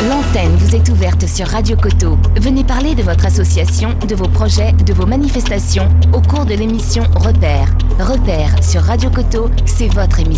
L'antenne vous est ouverte sur Radio Coteau. Venez parler de votre association, de vos projets, de vos manifestations au cours de l'émission Repère. Repère sur Radio Coteau, c'est votre émission.